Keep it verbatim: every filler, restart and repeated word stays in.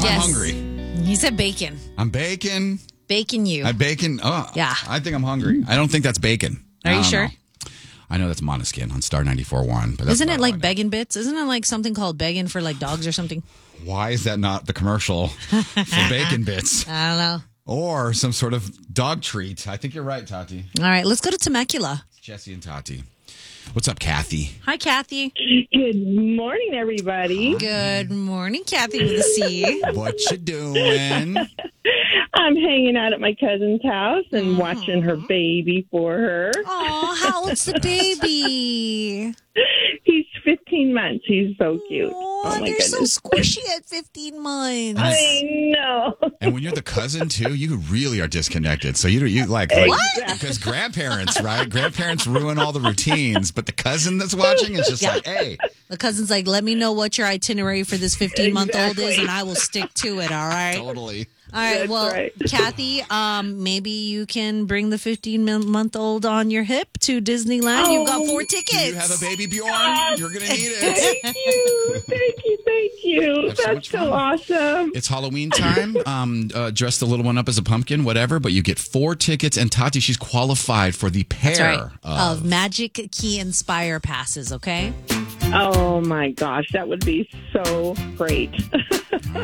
Yes. I'm hungry. He said bacon. I'm bacon. Bacon you. I'm bacon. Oh, Yeah. I think I'm hungry. I don't think that's bacon. Are I you don't sure? know. I know that's Monoskin on Star ninety-four point one. But that's Isn't not it all like I know. Beggin' Bits? Isn't it like something called Beggin' for like dogs or something? Why is that not the commercial for bacon bits? I don't know. Or some sort of dog treat. I think you're right, Tati. All right, let's go to Temecula. Jesse and Tati. What's up, Kathy? Hi, Kathy. Good morning, everybody. Good morning, Kathy with a C. What you doing? I'm hanging out at my cousin's house and watching her baby for her. Oh, how old's the baby? He's fifteen months. He's so cute. Oh, Oh, my you're goodness. so squishy at fifteen months. I know. And when you're the cousin too, you really are disconnected. So you you like, like because grandparents, right? Grandparents ruin all the routines, but the cousin that's watching is just Yeah. like, hey, The cousin's like, let me know what your itinerary for this fifteen-month-old is, Exactly. and I will stick to it, all right? totally. All right, That's well, right. Kathy, um, maybe you can bring the fifteen-month-old on your hip to Disneyland. You've got four tickets. Do you have a baby, Bjorn? You're gonna need it. Thank you. Thank you. Thank you. Have so That's much so fun. awesome. It's Halloween time. Um, uh, dress the little one up as a pumpkin, whatever. But you get four tickets, and Tati, she's qualified for the pair That's right. of. Of Magic Key Inspire passes, okay? Oh, my gosh. That would be so great. All